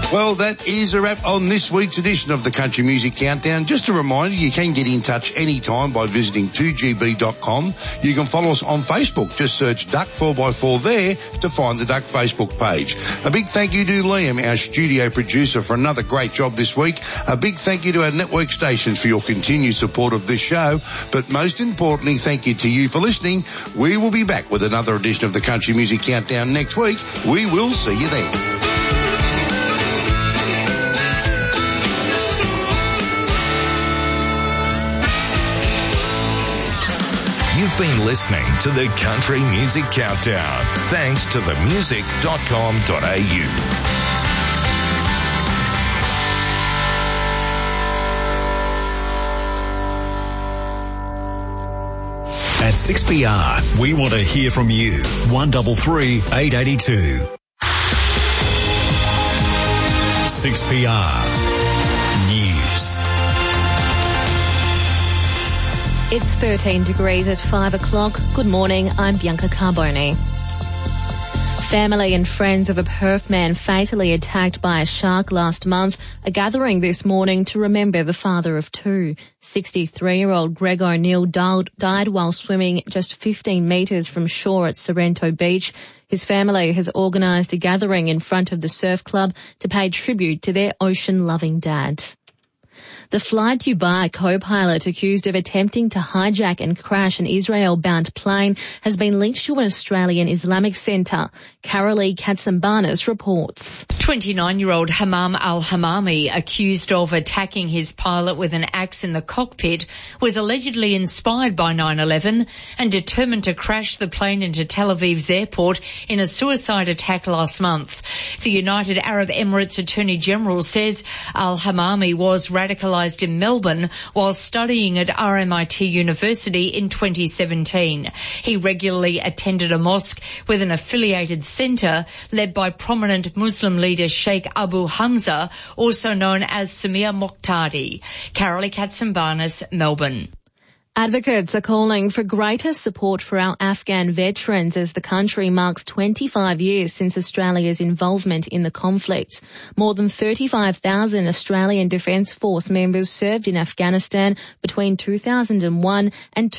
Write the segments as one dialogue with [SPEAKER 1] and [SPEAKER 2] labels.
[SPEAKER 1] Well, that is a wrap on this week's edition of the Country Music Countdown. Just a reminder, you can get in touch anytime by visiting 2gb.com. You can follow us on Facebook. Just search Duck 4x4 there to find the Duck Facebook page. A big thank you to Liam, our studio producer, for another great job this week. A big thank you to our network stations for your continued support of this show. But most importantly, thank you to you for listening. We will be back with another edition of the Country Music Countdown next week. We will see you then.
[SPEAKER 2] You've been listening to the Country Music Countdown, thanks to themusic.com.au.
[SPEAKER 3] At 6PR, we want to hear from you. 133 882. 6PR News.
[SPEAKER 4] It's 13 degrees at 5 o'clock. Good morning, I'm Bianca Carbone. Family and friends of a Perth man fatally attacked by a shark last month are gathering this morning to remember the father of two. 63-year-old Greg O'Neill died while swimming just 15 metres from shore at Sorrento Beach. His family has organised a gathering in front of the surf club to pay tribute to their ocean-loving dad. The Fly Dubai co-pilot accused of attempting to hijack and crash an Israel-bound plane has been linked to an Australian Islamic centre. Carolee Katsambanis reports.
[SPEAKER 5] 29-year-old Hammam al-Hammami, accused of attacking his pilot with an axe in the cockpit, was allegedly inspired by 9/11 and determined to crash the plane into Tel Aviv's airport in a suicide attack last month. The United Arab Emirates Attorney General says al-Hammami was radicalised in Melbourne while studying at RMIT University in 2017. He regularly attended a mosque with an affiliated centre led by prominent Muslim leader Sheikh Abu Hamza, also known as Samir Moqtadi. Carolee Katsambanis, Melbourne.
[SPEAKER 4] Advocates are calling for greater support for our Afghan veterans as the country marks 25 years since Australia's involvement in the conflict. More than 35,000 Australian Defence Force members served in Afghanistan between 2001 and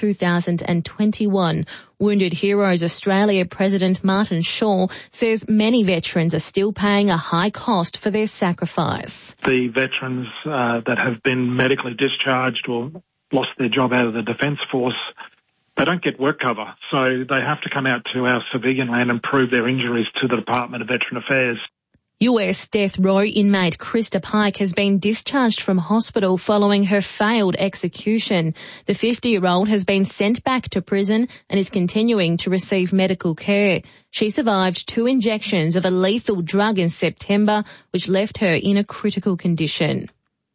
[SPEAKER 4] 2021. Wounded Heroes Australia President Martin Shaw says many veterans are still paying a high cost for their sacrifice.
[SPEAKER 6] The veterans that have been medically discharged or lost their job out of the Defence Force, they don't get work cover, so they have to come out to our civilian land and prove their injuries to the Department of Veteran Affairs.
[SPEAKER 4] US death row inmate Krista Pike has been discharged from hospital following her failed execution. The 50-year-old has been sent back to prison and is continuing to receive medical care. She survived 2 injections of a lethal drug in September, which left her in a critical condition.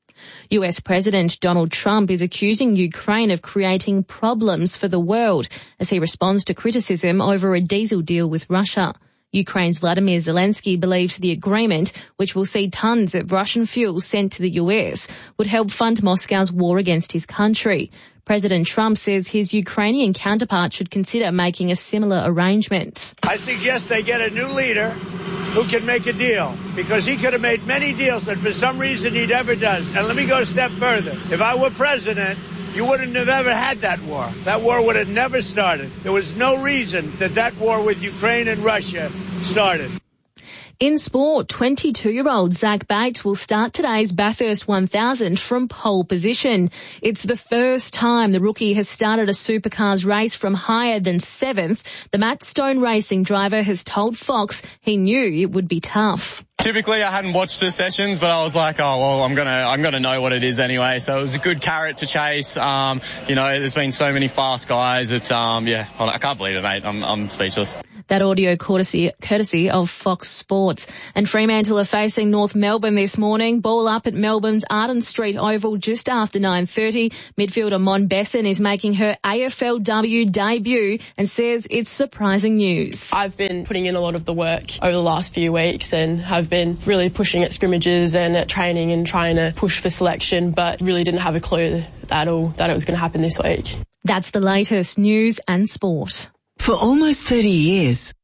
[SPEAKER 4] US President Donald Trump is accusing Ukraine of creating problems for the world as he responds to criticism over a diesel deal with Russia. Ukraine's Vladimir Zelensky believes the agreement, which will see tons of Russian fuel sent to the US, would help fund Moscow's war against his country. President Trump says his Ukrainian counterpart should consider making a similar arrangement.
[SPEAKER 7] I suggest they get a new leader who can make a deal, because he could have made many deals that for some reason he never does. And let me go a step further. If I were president, you wouldn't have ever had that war. That war would have never started. There was no reason that war with Ukraine and Russia started.
[SPEAKER 4] In sport, 22-year-old Zach Bates will start today's Bathurst 1000 from pole position. It's the first time the rookie has started a supercars race from higher than 7th. The Matt Stone Racing driver has told Fox he knew it would be tough.
[SPEAKER 8] Typically, I hadn't watched the sessions, but I was like, oh, well, I'm gonna know what it is anyway. So it was a good carrot to chase. There's been so many fast guys. It's, I can't believe it, mate. I'm speechless.
[SPEAKER 4] That audio courtesy of Fox Sports. And Fremantle are facing North Melbourne this morning. Ball up at Melbourne's Arden Street Oval just after 9:30. Midfielder Mon Besson is making her AFLW debut and says it's surprising news.
[SPEAKER 9] I've been putting in a lot of the work over the last few weeks and have been really pushing at scrimmages and at training and trying to push for selection, but really didn't have a clue at all that it was going to happen this week.
[SPEAKER 4] That's the latest news and sport.
[SPEAKER 10] For almost 30 years,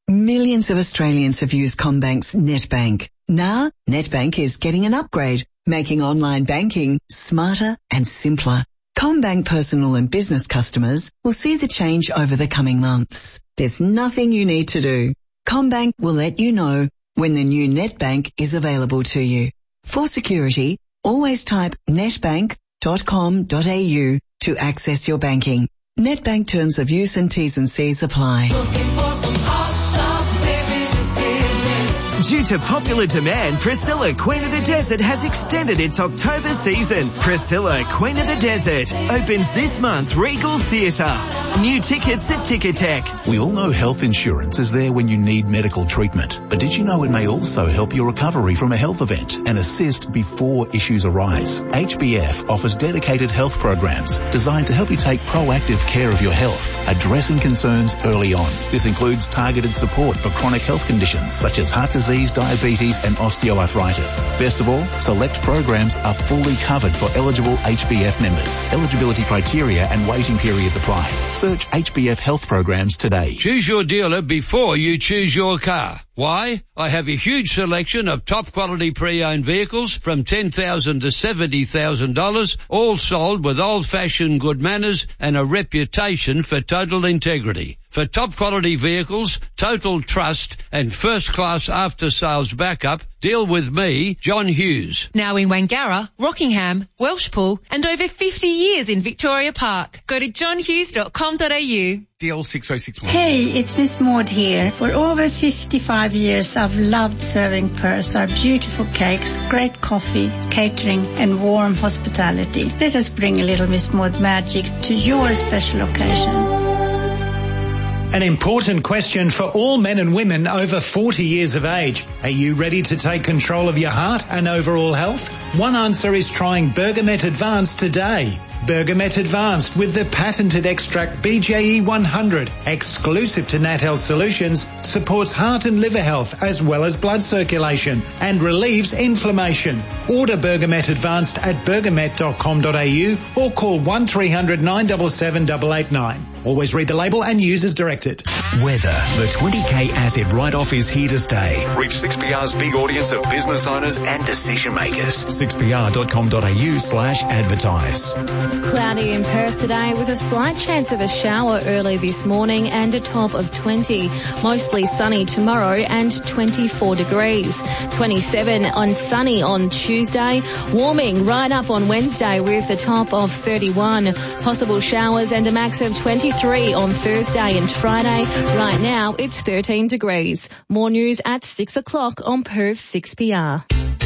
[SPEAKER 10] Millions of Australians have used CommBank's NetBank. Now, NetBank is getting an upgrade, making online banking smarter and simpler. CommBank personal and business customers will see the change over the coming months. There's nothing you need to do. CommBank will let you know when the new NetBank is available to you. For security, always type netbank.com.au to access your banking. NetBank terms of use and T's and C's apply.
[SPEAKER 11] Due to popular demand, Priscilla, Queen of the Desert has extended its October season. Priscilla, Queen of the Desert opens this month, Regal Theatre. New tickets at Ticketek.
[SPEAKER 12] We all know health insurance is there when you need medical treatment. But did you know it may also help your recovery from a health event and assist before issues arise? HBF offers dedicated health programs designed to help you take proactive care of your health, addressing concerns early on. This includes targeted support for chronic health conditions such as heart disease, diabetes and osteoarthritis. Best of all, select programs are fully covered for eligible HBF members. Eligibility criteria and waiting periods apply. Search HBF health programs today.
[SPEAKER 13] Choose your dealer before you choose your car. Why? I have a huge selection of top quality pre-owned vehicles from $10,000 to $70,000, all sold with old-fashioned good manners and a reputation for total integrity. For top quality vehicles, total trust and first-class after-sales backup, deal with me, John Hughes.
[SPEAKER 14] Now in Wangara, Rockingham, Welshpool and over 50 years in Victoria Park. Go to johnhughes.com.au.
[SPEAKER 15] DL6061.
[SPEAKER 16] Hey, it's Miss Maud here. For over 55 years, I've loved serving Perth, our beautiful cakes, great coffee, catering, and warm hospitality. Let us bring a little Miss Maud magic to your special occasion.
[SPEAKER 17] An important question for all men and women over 40 years of age. Are you ready to take control of your heart and overall health? One answer is trying Bergamet Advanced today. Bergamet Advanced with the patented extract BJE 100, exclusive to Nat Health Solutions, supports heart and liver health as well as blood circulation and relieves inflammation. Order Bergamet Advanced at bergamet.com.au or call 1300 977 889. Always read the label and use as directed.
[SPEAKER 3] Weather. The 20K asset write-off is here to stay.
[SPEAKER 18] Reach 6PR's big audience of business owners and decision makers.
[SPEAKER 3] 6pr.com.au/advertise.
[SPEAKER 4] Cloudy in Perth today with a slight chance of a shower early this morning and a top of 20. Mostly sunny tomorrow and 24 degrees. 27 on sunny on Tuesday. Warming right up on Wednesday with a top of 31. Possible showers and a max of 23 on Thursday and Friday. Right now it's 13 degrees. More news at 6 o'clock on Perth 6PR.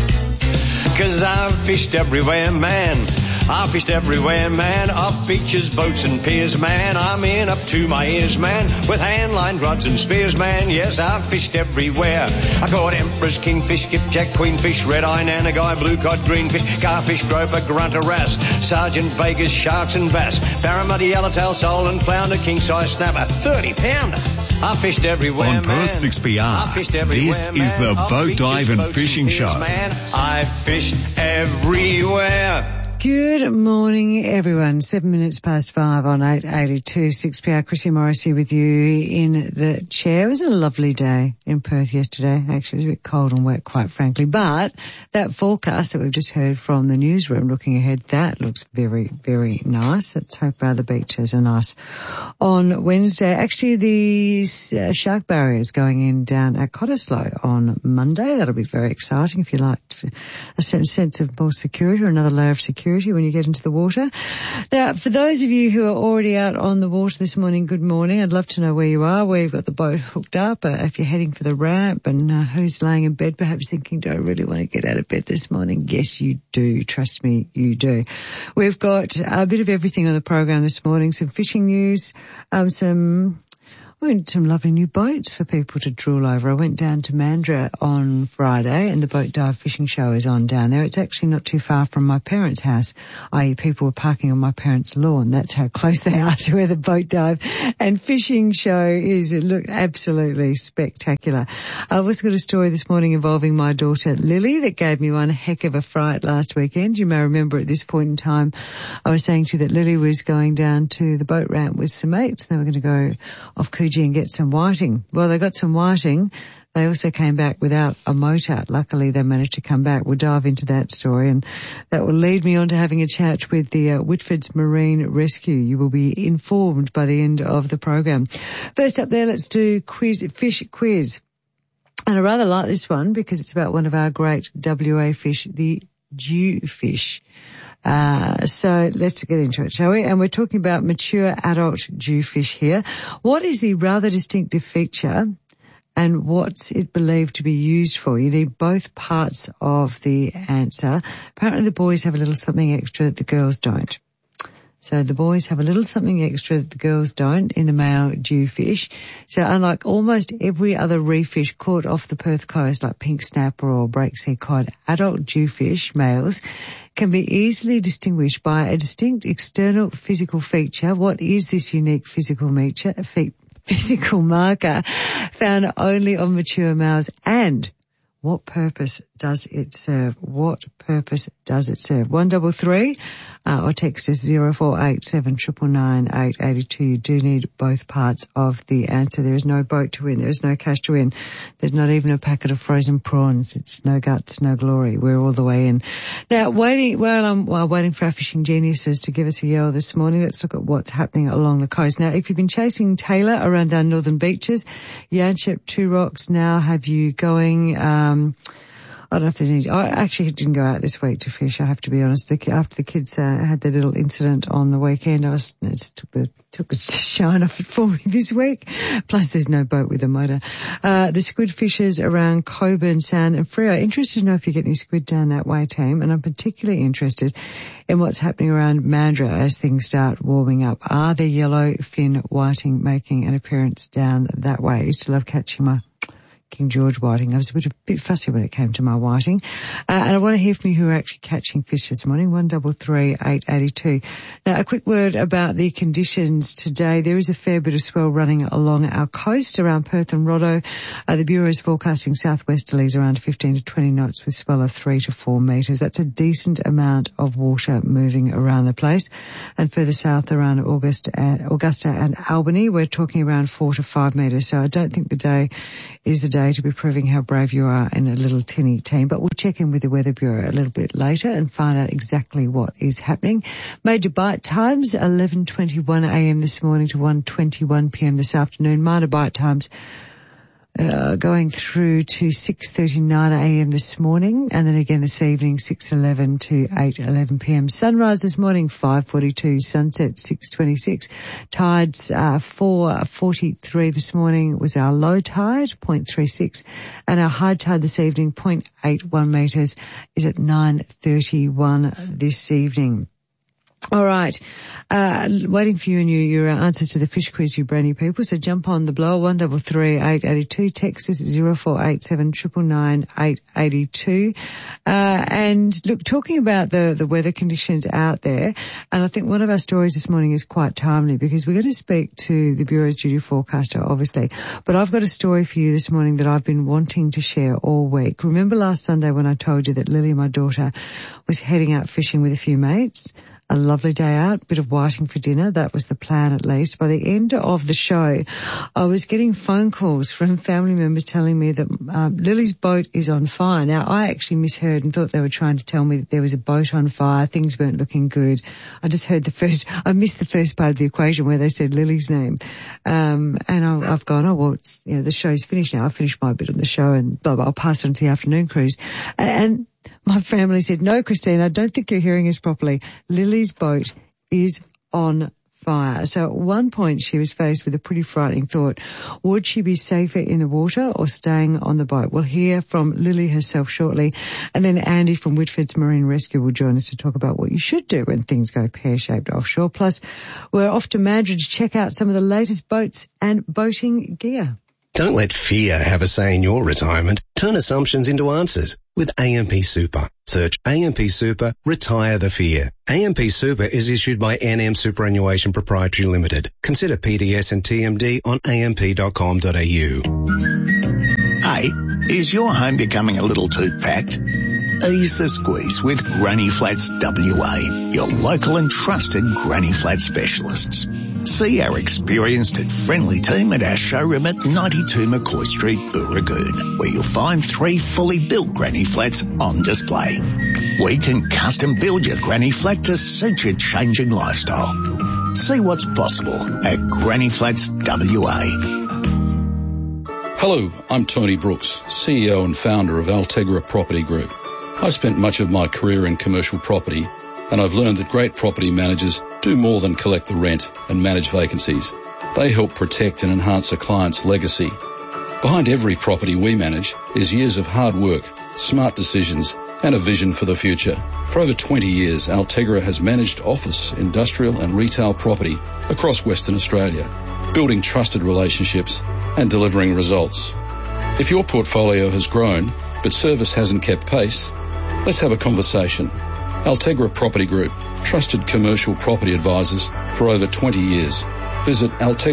[SPEAKER 19] 'Cause I've fished everywhere, man. I fished everywhere, man. Off beaches, boats and piers, man. I'm in up to my ears, man. With hand-lined rods and spears, man. Yes, I've fished everywhere. I caught emperors, kingfish, skipjack, queenfish, red-eye, nanagai, blue cod, greenfish, garfish, groper, grunter, wrasse, sergeant, vegas, sharks and bass, barramundi, yellowtail, sole and flounder, king-size snapper, 30-pounder. I fished everywhere,
[SPEAKER 3] on
[SPEAKER 19] man.
[SPEAKER 3] Perth 6PR, this is the Boat Dive and Fishing Show.
[SPEAKER 19] Man, I fished everywhere.
[SPEAKER 20] Good morning, everyone. 7 minutes past 5 on 882 6PR. Chrissy Morrissey with you in the chair. It was a lovely day in Perth yesterday. Actually, it was a bit cold and wet, quite frankly. But that forecast that we've just heard from the newsroom, looking ahead, that looks very, very nice. Let's hope the beaches are nice on Wednesday. Actually, the shark barrier is going in down at Cottesloe on Monday. That'll be very exciting if you like a certain sense of more security or another layer of security when you get into the water. Now, for those of you who are already out on the water this morning, good morning. I'd love to know where you are, where you've got the boat hooked up, if you're heading for the ramp, and who's laying in bed perhaps thinking, do I really want to get out of bed this morning? Yes, you do. Trust me, you do. We've got a bit of everything on the program this morning, some fishing news, some lovely new boats for people to drool over. I went down to Mandurah on Friday and the Boat Dive Fishing Show is on down there. It's actually not too far from my parents' house, i.e. people were parking on my parents' lawn. That's how close they are to where the Boat Dive and Fishing Show is. It looked absolutely spectacular. I've also got a story this morning involving my daughter Lily that gave me one heck of a fright last weekend. You may remember at this point in time I was saying to you that Lily was going down to the boat ramp with some mates. They were going to go off Coogee energy and get some whiting. Well, they got some whiting. They also came back without a motor. Luckily, they managed to come back. We'll dive into that story, and that will lead me on to having a chat with the Whitford's Marine Rescue. You will be informed by the end of the program. First up there, let's do fish quiz. And I rather like this one because it's about one of our great WA fish, the jewfish. So let's get into it, shall we? And we're talking about mature adult jewfish here. What is the rather distinctive feature and what's it believed to be used for? You need both parts of the answer. Apparently the boys have a little something extra that the girls don't. So the boys have a little something extra that the girls don't in the male jewfish. So unlike almost every other reef fish caught off the Perth coast, like pink snapper or breaksea cod, adult jewfish males can be easily distinguished by a distinct external physical feature. What is this unique physical marker found only on mature males, and what purpose does it serve? What purpose does it serve? 133 or text us 0487 999 882. You do need both parts of the answer. There is no boat to win. There is no cash to win. There's not even a packet of frozen prawns. It's no guts, no glory. We're all the way in. Now, waiting for our fishing geniuses to give us a yell this morning, let's look at what's happening along the coast. Now, if you've been chasing Taylor around our northern beaches, Yanchep, Two Rocks now have you going, I don't know if they need. I actually didn't go out this week to fish, I have to be honest. After the kids had their little incident on the weekend, I just took the shine off it for me this week. Plus, there's no boat with a motor. The squid fishers around Coburn, Sound and Freo. Interested to know if you get any squid down that way, team. And I'm particularly interested in what's happening around Mandurah as things start warming up. Are there yellowfin whiting making an appearance down that way? I used to love catching my King George whiting. I was a bit fussy when it came to my whiting. And I want to hear from you who are actually catching fish this morning, 133 882. Now, a quick word about the conditions today. There is a fair bit of swell running along our coast around Perth and Roddo. The Bureau is forecasting southwesterlies around 15 to 20 knots with swell of 3 to 4 metres. That's a decent amount of water moving around the place. And further south around Augusta and Albany, we're talking around 4 to 5 metres. So I don't think the day is the day to be proving how brave you are in a little tinny team. But we'll check in with the Weather Bureau a little bit later and find out exactly what is happening. Major bite times, 11:21 a.m. this morning to 1:21 p.m. this afternoon. Minor bite times going through to 6:39 a.m. this morning, and then again this evening 6:11 to 8:11 p.m. Sunrise this morning 5:42, sunset 6:26. Tides 4:43 this morning was our low tide 0.36, and our high tide this evening 0.81 metres is at 9:31 this evening. All right. Waiting for you and your answers to the fish quiz, you brainy people. So jump on the blower, 133 882. Text us 0487 999 882. And look, talking about the weather conditions out there, and I think one of our stories this morning is quite timely because we're going to speak to the Bureau's duty forecaster, obviously. But I've got a story for you this morning that I've been wanting to share all week. Remember last Sunday when I told you that Lily, my daughter, was heading out fishing with a few mates? A lovely day out, bit of whiting for dinner. That was the plan at least. By the end of the show, I was getting phone calls from family members telling me that Lily's boat is on fire. Now, I actually misheard and thought they were trying to tell me that there was a boat on fire. Things weren't looking good. I just heard I missed the first part of the equation where they said Lily's name. And I've gone, oh, well, it's, the show's finished now. I've finished my bit of the show and blah, blah, I'll pass it on to the afternoon cruise. And my family said, no, Christine, I don't think you're hearing us properly. Lily's boat is on fire. So at one point she was faced with a pretty frightening thought. Would she be safer in the water or staying on the boat? We'll hear from Lily herself shortly. And then Andy from Whitford's Marine Rescue will join us to talk about what you should do when things go pear-shaped offshore. Plus, we're off to Mandurah to check out some of the latest boats and boating gear.
[SPEAKER 15] Don't let fear have a say in your retirement. Turn assumptions into answers with AMP Super. Search AMP Super, retire the fear. AMP Super is issued by NM Superannuation Proprietary Limited. Consider PDS and TMD on amp.com.au.
[SPEAKER 12] Hey, is your home becoming a little too packed? Ease the squeeze with Granny Flats WA, your local and trusted Granny Flat specialists. See our experienced and friendly team at our showroom at 92 McCoy Street, Booragoon, where you'll find 3 fully built granny flats on display. We can custom build your granny flat to suit your changing lifestyle. See what's possible at Granny Flats WA.
[SPEAKER 21] Hello, I'm Tony Brooks, CEO and founder of Altegra Property Group. I spent much of my career in commercial property, and I've learned that great property managers do more than collect the rent and manage vacancies. They help protect and enhance a client's legacy. Behind every property we manage is years of hard work, smart decisions, and a vision for the future. For over 20 years, Altegra has managed office, industrial and retail property across Western Australia, building trusted relationships and delivering results. If your portfolio has grown, but service hasn't kept pace, let's have a conversation. Altegra Property Group, trusted commercial property advisors for over 20 years. Visit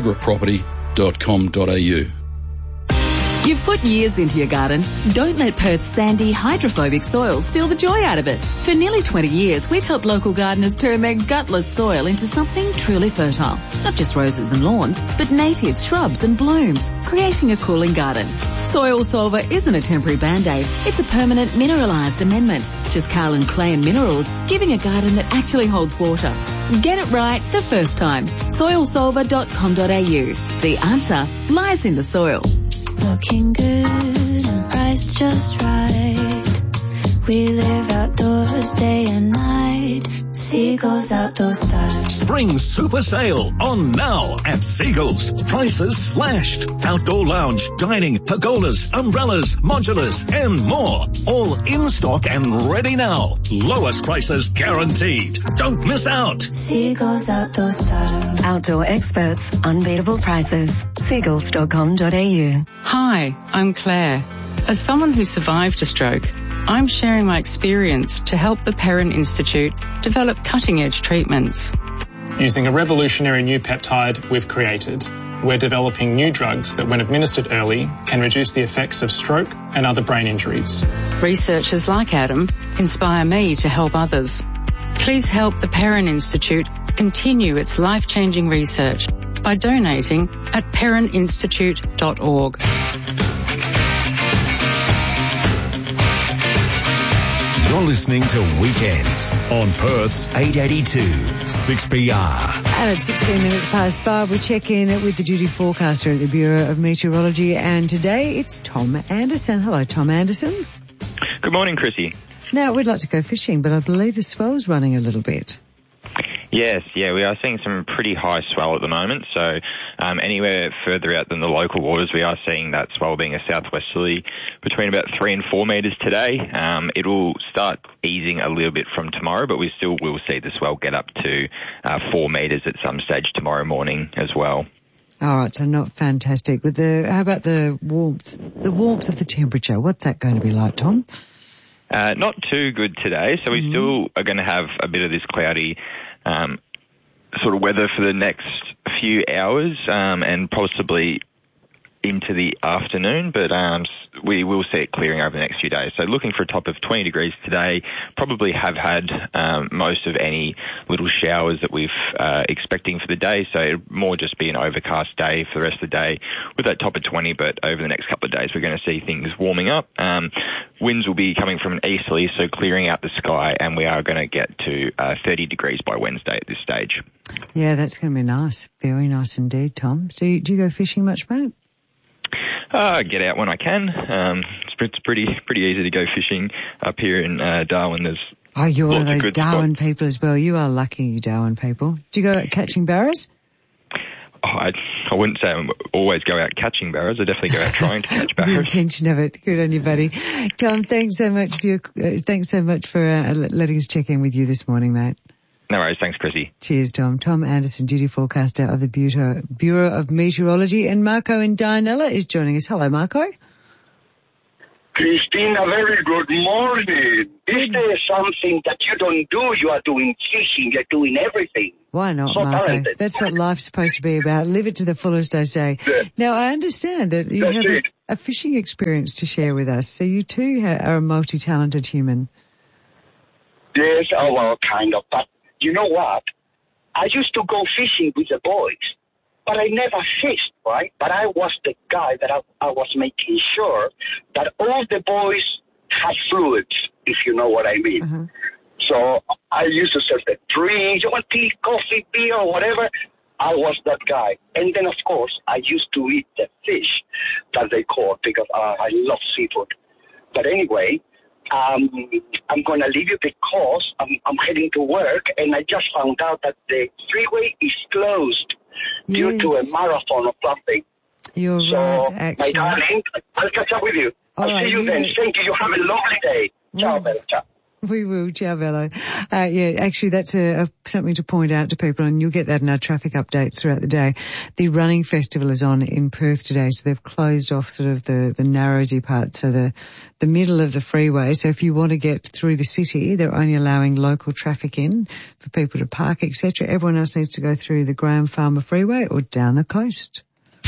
[SPEAKER 21] altegraproperty.com.au.
[SPEAKER 22] You've put years into your garden. Don't let Perth's sandy, hydrophobic soil steal the joy out of it. For nearly 20 years, we've helped local gardeners turn their gutless soil into something truly fertile. Not just roses and lawns, but native shrubs and blooms, creating a cooling garden. Soil Solver isn't a temporary band-aid. It's a permanent mineralised amendment. Just Carlin Clay and Minerals, giving a garden that actually holds water. Get it right the first time. Soilsolver.com.au. The answer lies in the soil.
[SPEAKER 23] Looking good and priced just right. We live outdoors day and night. Seagulls Outdoor Style.
[SPEAKER 3] Spring super sale on now at Seagulls. Prices slashed. Outdoor lounge, dining, pergolas, umbrellas, modulars and more. All in stock and ready now. Lowest prices guaranteed. Don't miss out.
[SPEAKER 23] Seagulls Outdoor Style.
[SPEAKER 24] Outdoor experts, unbeatable prices. Seagulls.com.au.
[SPEAKER 25] Hi, I'm Claire. As someone who survived a stroke, I'm sharing my experience to help the Perrin Institute develop cutting-edge treatments.
[SPEAKER 26] Using a revolutionary new peptide we've created, we're developing new drugs that, when administered early, can reduce the effects of stroke and other brain injuries.
[SPEAKER 25] Researchers like Adam inspire me to help others. Please help the Perrin Institute continue its life-changing research by donating at perrininstitute.org.
[SPEAKER 3] You're listening to Weekends on Perth's 882 6PR.
[SPEAKER 20] And at 16 minutes past 5, we check in with the duty forecaster at the Bureau of Meteorology, and today it's Tom Anderson. Hello, Tom Anderson.
[SPEAKER 27] Good morning, Chrissy.
[SPEAKER 20] Now, we'd like to go fishing, but I believe the swell's running a little bit.
[SPEAKER 27] Yes, we are seeing some pretty high swell at the moment. So anywhere further out than the local waters, we are seeing that swell being a southwesterly between about 3 and 4 metres today. It will start easing a little bit from tomorrow, but we still will see the swell get up to 4 metres at some stage tomorrow morning as well.
[SPEAKER 20] All right, so not fantastic. But how about the warmth? The warmth of the temperature, what's that going to be like, Tom?
[SPEAKER 27] Not too good today, so we still are going to have a bit of this cloudy sort of weather for the next few hours and possibly into the afternoon, but we will see it clearing over the next few days. So looking for a top of 20 degrees today, probably have had most of any little showers that we've expecting for the day, so it'll more just be an overcast day for the rest of the day with that top of 20, but over the next couple of days we're going to see things warming up. Winds will be coming from an easterly, so clearing out the sky, and we are going to get to 30 degrees by Wednesday at this stage.
[SPEAKER 20] Yeah, that's going to be nice. Very nice indeed, Tom. So do you go fishing much, mate?
[SPEAKER 27] Get out when I can. It's pretty easy to go fishing up here in Darwin.
[SPEAKER 20] You're one of those Darwin people as well. You are lucky, you Darwin people. Do you go out catching barras?
[SPEAKER 27] I wouldn't say I always go out catching barras. I definitely go out trying to catch barras.
[SPEAKER 20] The intention of it. Good on you, buddy. Tom, thanks so much for letting us check in with you this morning, mate.
[SPEAKER 27] No worries. Thanks, Chrissy.
[SPEAKER 20] Cheers, Tom. Tom Anderson, duty forecaster of the Bureau of Meteorology. And Marco in Dianella is joining us. Hello, Marco.
[SPEAKER 28] Christina, very good morning. Is there something that you don't do? You are doing fishing. You're doing everything.
[SPEAKER 20] Why not, so Marco? Talented. That's what life's supposed to be about. Live it to the fullest, I say. Yeah. Now, I understand that you have a fishing experience to share with us. So you too are a multi-talented human.
[SPEAKER 28] Yes, well, kind of. But you know what? I used to go fishing with the boys, but I never fished, right? But I was the guy that I was making sure that all the boys had fluids, if you know what I mean.
[SPEAKER 20] Uh-huh.
[SPEAKER 28] So I used to serve the drinks, you want tea, coffee, beer, or whatever. I was that guy. And then, of course, I used to eat the fish that they caught because I love seafood. But anyway, I'm going to leave you because I'm heading to work, and I just found out that the freeway is closed due to a marathon or something.
[SPEAKER 20] You're right, actually.
[SPEAKER 28] My darling, I'll catch up with you. I'll see you then. Thank you. You have a lovely day. Ciao, Bella. Ciao.
[SPEAKER 20] We will, ciao, Bello. Actually, that's something to point out to people, and you'll get that in our traffic updates throughout the day. The running festival is on in Perth today, so they've closed off sort of the narrowsy part, so the middle of the freeway. So if you want to get through the city, they're only allowing local traffic in for people to park, etc. Everyone else needs to go through the Graham Farmer Freeway or down the coast.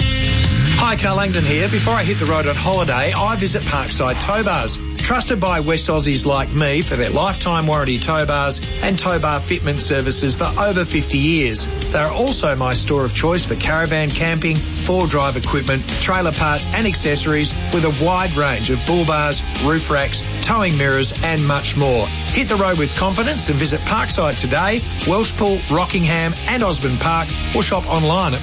[SPEAKER 1] Hi, Carl Langdon here. Before I hit the road on holiday, I visit Parkside Tow Bars. Trusted by West Aussies like me for their lifetime warranty tow bars and tow bar fitment services for over 50 years. They are also my store of choice for caravan camping, four-drive equipment, trailer parts and accessories with a wide range of bull bars, roof racks, towing mirrors and much more. Hit the road with confidence and visit Parkside today, Welshpool, Rockingham and Osborne Park, or shop online at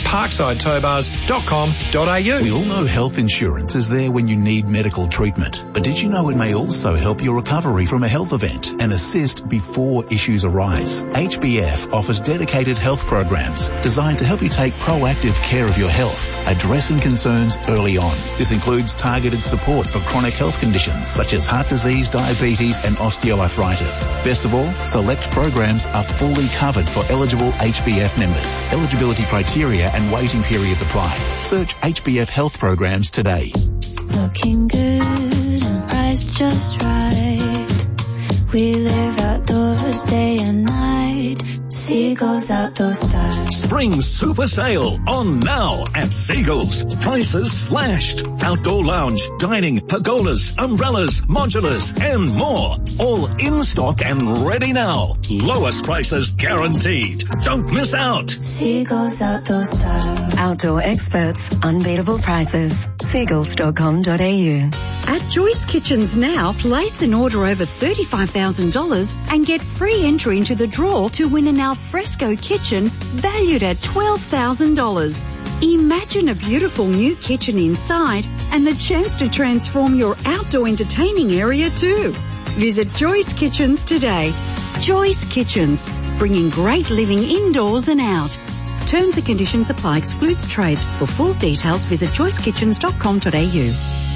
[SPEAKER 1] parksideTowbars.com.au.
[SPEAKER 12] We all know health insurance is there when you need medical treatment, but did you know it may also help your recovery from a health event and assist before issues arise? HBF offers dedicated health programs designed to help you take proactive care of your health, addressing concerns early on. This includes targeted support for chronic health conditions such as heart disease, diabetes and osteoarthritis. Best of all, select programs are fully covered for eligible HBF members. Eligibility criteria and waiting periods apply. Search HBF Health Programs today.
[SPEAKER 23] Looking good and priced just right. We live outdoors day and night. Seagulls Outdoor Style.
[SPEAKER 3] Spring super sale on now at Seagulls. Prices slashed. Outdoor lounge, dining, pergolas, umbrellas, modulars and more. All in stock and ready now. Lowest prices guaranteed. Don't miss out.
[SPEAKER 23] Seagulls Outdoor Style.
[SPEAKER 24] Outdoor experts, unbeatable prices. Seagulls.com.au.
[SPEAKER 2] At Joyce Kitchens now, place an order over $35,000 and get free entry into the draw to win an alfresco kitchen valued at $12,000. Imagine a beautiful new kitchen inside and the chance to transform your outdoor entertaining area too. Visit Joyce Kitchens today. Joyce Kitchens, bringing great living indoors and out. Terms and conditions apply. Excludes trades. For full details, visit joycekitchens.com.au.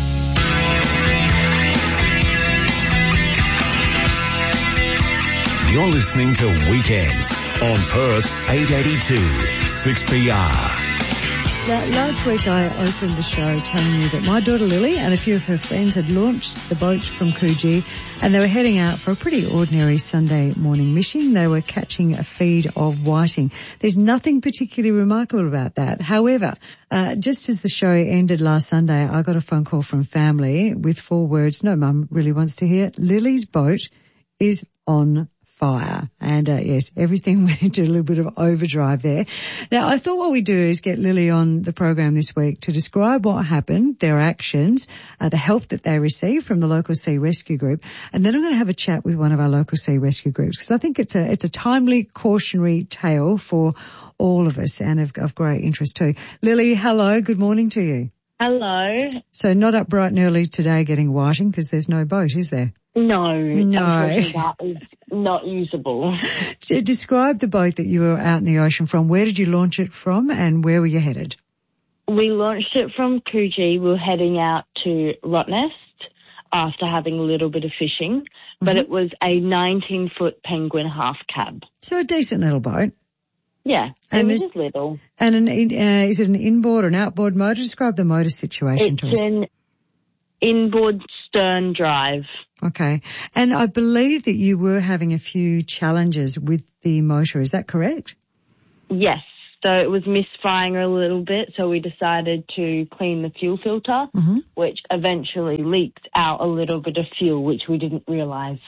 [SPEAKER 5] You're listening to Weekends on Perth's 882 6PR.
[SPEAKER 20] Now, last week I opened the show telling you that my daughter Lily and a few of her friends had launched the boat from Coogee and they were heading out for a pretty ordinary Sunday morning mission. They were catching a feed of whiting. There's nothing particularly remarkable about that. However, just as the show ended last Sunday, I got a phone call from family with 4 words no mum really wants to hear. Lily's boat is on fire. And yes, everything went into a little bit of overdrive there. Now, I thought what we do is get Lily on the program this week to describe what happened, their actions, the help that they received from the local sea rescue group, and then I'm going to have a chat with one of our local sea rescue groups because I think it's a timely cautionary tale for all of us and of great interest too. Lily, hello, good morning to you.
[SPEAKER 6] Hello.
[SPEAKER 20] So not up bright and early today getting whiting because there's no boat, is there?
[SPEAKER 6] No. Unfortunately, that is not usable.
[SPEAKER 20] So describe the boat that you were out in the ocean from. Where did you launch it from and where were you headed?
[SPEAKER 6] We launched it from Coogee. We were heading out to Rottnest after having a little bit of fishing, but it was a 19-foot Penguin half cab.
[SPEAKER 20] So a decent little boat.
[SPEAKER 6] Yeah, it was just little.
[SPEAKER 20] And is it an inboard or an outboard motor? Describe the motor situation to us.
[SPEAKER 6] It's an inboard stern drive.
[SPEAKER 20] Okay. And I believe that you were having a few challenges with the motor. Is that correct?
[SPEAKER 6] Yes. So it was misfiring a little bit, so we decided to clean the fuel filter, which eventually leaked out a little bit of fuel, which we didn't realise.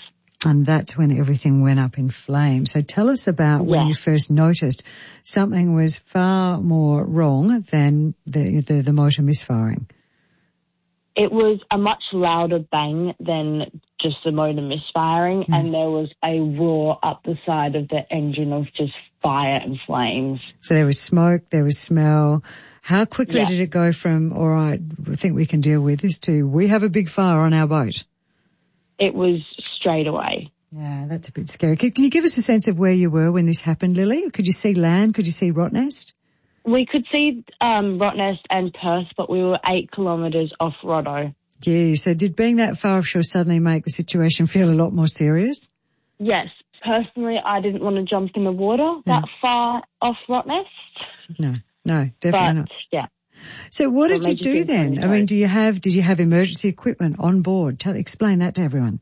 [SPEAKER 20] And that's when everything went up in flames. So tell us about when you first noticed something was far more wrong than the motor misfiring.
[SPEAKER 6] It was a much louder bang than just the motor misfiring, and there was a roar up the side of the engine of just fire and flames.
[SPEAKER 20] So there was smoke, there was smell. How quickly did it go from, all right, I think we can deal with this, to we have a big fire on our boat?
[SPEAKER 6] It was straight away.
[SPEAKER 20] Yeah, that's a bit scary. Can you give us a sense of where you were when this happened, Lily? Could you see land? Could you see Rottnest?
[SPEAKER 6] We could see Rottnest and Perth, but we were 8 kilometres off Rotto.
[SPEAKER 20] Yeah, so did being that far offshore suddenly make the situation feel a lot more serious?
[SPEAKER 6] Yes. Personally, I didn't want to jump in the water that far off Rottnest.
[SPEAKER 20] No, definitely not.
[SPEAKER 6] Yeah.
[SPEAKER 20] So what did you do then? I mean, did you have emergency equipment on board? Explain that to everyone.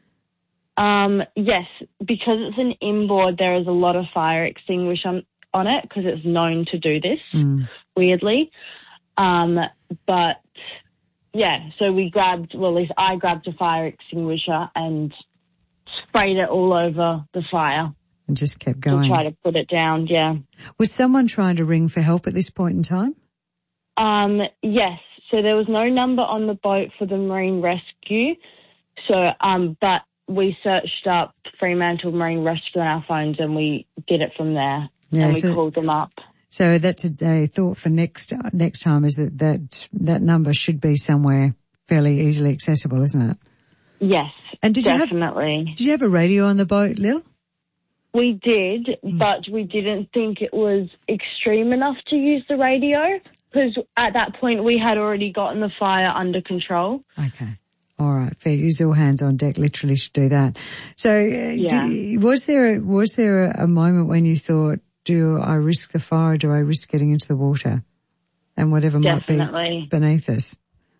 [SPEAKER 6] Yes, because it's an inboard, there is a lot of fire extinguisher on it because it's known to do this, weirdly. But, yeah, so we grabbed, well, at least I grabbed a fire extinguisher and sprayed it all over the fire.
[SPEAKER 20] And just kept going.
[SPEAKER 6] To try to put it down, yeah.
[SPEAKER 20] Was someone trying to ring for help at this point in time?
[SPEAKER 6] Yes. So there was no number on the boat for the Marine Rescue. So, but we searched up Fremantle Marine Rescue on our phones and we did it from there. Yeah, and we called them up.
[SPEAKER 20] So that's a thought for next time, is that number should be somewhere fairly easily accessible, isn't it?
[SPEAKER 6] Yes,
[SPEAKER 20] and
[SPEAKER 6] definitely.
[SPEAKER 20] Did you have a radio on the boat, Lil?
[SPEAKER 6] We did, but we didn't think it was extreme enough to use the radio because at that point we had already gotten the fire under control.
[SPEAKER 20] Okay. All right, fair. Use all hands on deck, literally should do that. So was there a moment when you thought, do I risk the fire or do I risk getting into the water and whatever might be beneath us?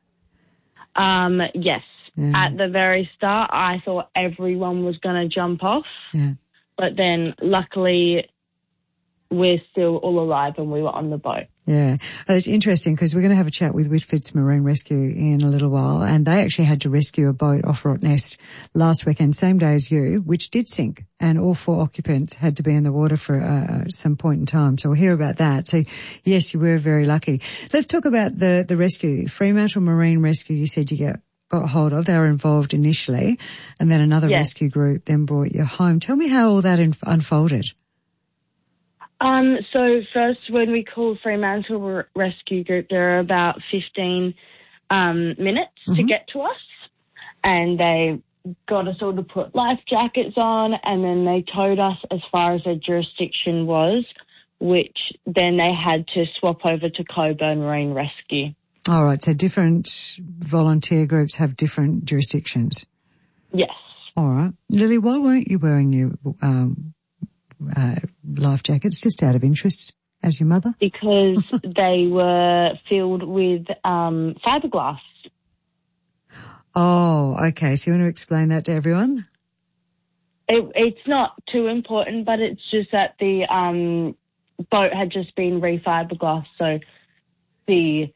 [SPEAKER 6] Yes. Yeah. At the very start, I thought everyone was going to jump off.
[SPEAKER 20] Yeah.
[SPEAKER 6] But then luckily we're still all alive and we were on the boat.
[SPEAKER 20] Yeah. It's interesting because we're going to have a chat with Whitford's Marine Rescue in a little while, and they actually had to rescue a boat off Rottnest last weekend, same day as you, which did sink, and all 4 occupants had to be in the water for some point in time. So we'll hear about that. So yes, you were very lucky. Let's talk about the rescue. Fremantle Marine Rescue, you said you got hold of. They were involved initially, and then another rescue group then brought you home. Tell me how all that unfolded.
[SPEAKER 6] So first, when we called Fremantle Rescue Group, there were about 15 minutes to get to us, and they got us all to put life jackets on, and then they towed us as far as their jurisdiction was, which then they had to swap over to Coburn Marine Rescue.
[SPEAKER 20] All right, so different volunteer groups have different jurisdictions?
[SPEAKER 6] Yes.
[SPEAKER 20] All right. Lily, why weren't you wearing your life jackets, just out of interest, as your mother?
[SPEAKER 6] Because they were filled with fiberglass.
[SPEAKER 20] Oh, okay. So you want to explain that to everyone?
[SPEAKER 6] It's not too important, but it's just that the boat had just been re-fiberglassed, so the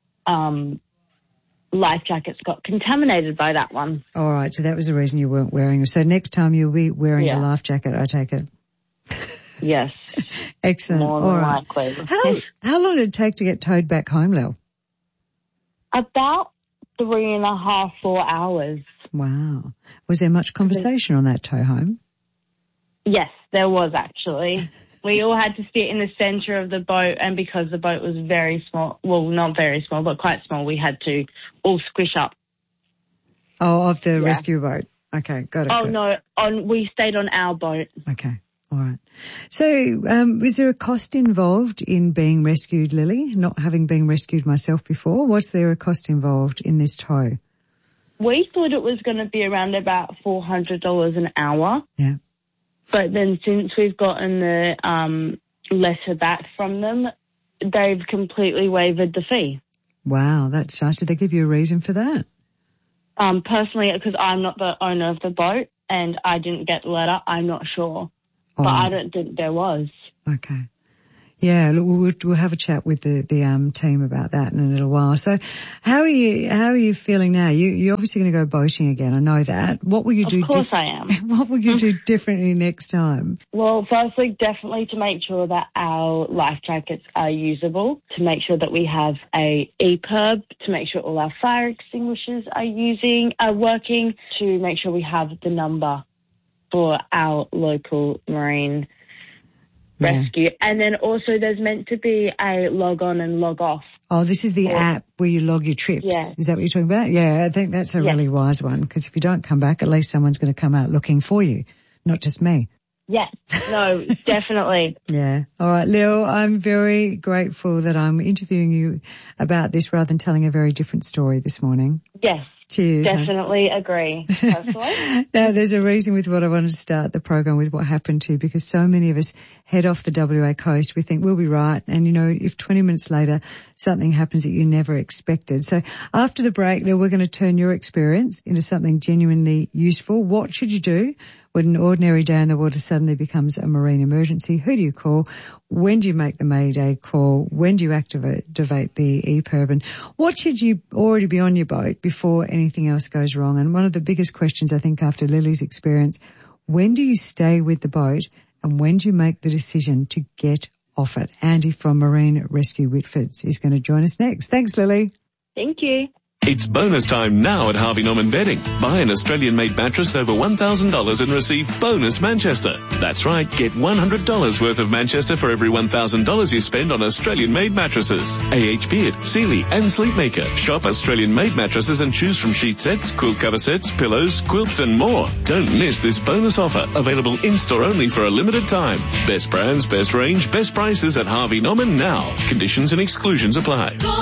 [SPEAKER 6] life jackets got contaminated by that one.
[SPEAKER 20] All right, so that was the reason you weren't wearing them. So next time you'll be wearing a life jacket, I take it.
[SPEAKER 6] Yes.
[SPEAKER 20] Excellent.
[SPEAKER 6] More than likely.
[SPEAKER 20] How long did it take to get towed back home, Lil?
[SPEAKER 6] About 3.5, 4 hours.
[SPEAKER 20] Wow. Was there much conversation on that tow home?
[SPEAKER 6] Yes, there was actually. We all had to sit in the centre of the boat, and because the boat was very small, well, not very small, but quite small, we had to all squish up.
[SPEAKER 20] Oh, of the rescue boat. Okay, got it.
[SPEAKER 6] Oh, no, we stayed on our boat.
[SPEAKER 20] Okay, all right. So was there a cost involved in being rescued, Lily? Not having been rescued myself before, was there a cost involved in this tow?
[SPEAKER 6] We thought it was going to be around about $400 an hour.
[SPEAKER 20] Yeah.
[SPEAKER 6] But then since we've gotten the letter back from them, they've completely waived the fee.
[SPEAKER 20] Wow, that's nice. Did they give you a reason for that?
[SPEAKER 6] Personally, because I'm not the owner of the boat and I didn't get the letter, I'm not sure. But I don't think there was.
[SPEAKER 20] Okay. Yeah, look, we'll have a chat with the team about that in a little while. So how are you feeling now? You're obviously going to go boating again. I know that. What will you do?
[SPEAKER 6] Of course I am.
[SPEAKER 20] What will you do differently next time?
[SPEAKER 6] Well, firstly, definitely to make sure that our life jackets are usable, to make sure that we have a EPIRB, to make sure all our fire extinguishers are working, to make sure we have the number for our local marine rescue. And then also there's meant to be a log on and log off.
[SPEAKER 20] Oh, this is the app where you log your trips.
[SPEAKER 6] Yeah.
[SPEAKER 20] Is that what you're talking about? Yeah, I think that's a really wise one, because if you don't come back, at least someone's going to come out looking for you, not just me.
[SPEAKER 6] Yes, no, definitely.
[SPEAKER 20] Yeah. All right, Lil, I'm very grateful that I'm interviewing you about this rather than telling a very different story this morning.
[SPEAKER 6] Yes.
[SPEAKER 20] Cheers.
[SPEAKER 6] Definitely agree, personally.
[SPEAKER 20] Now, there's a reason with what I wanted to start the program with, what happened to, because so many of us head off the WA coast. We think we'll be right. And, if 20 minutes later something happens that you never expected. So after the break, we're going to turn your experience into something genuinely useful. What should you do when an ordinary day in the water suddenly becomes a marine emergency? Who do you call? When do you make the Mayday call? When do you activate the EPIRB? And what should you already be on your boat before anything else goes wrong? And one of the biggest questions, I think, after Lily's experience, when do you stay with the boat and when do you make the decision to get off it? Andy from Marine Rescue Whitfords is going to join us next. Thanks, Lily.
[SPEAKER 6] Thank you.
[SPEAKER 7] It's bonus time now at Harvey Norman Bedding. Buy an Australian-made mattress over $1,000 and receive bonus Manchester. That's right, get $100 worth of Manchester for every $1,000 you spend on Australian-made mattresses. AH Beard, Sealy and Sleepmaker. Shop Australian-made mattresses and choose from sheet sets, quilt cover sets, pillows, quilts and more. Don't miss this bonus offer, available in-store only for a limited time. Best brands, best range, best prices at Harvey Norman now. Conditions and exclusions apply.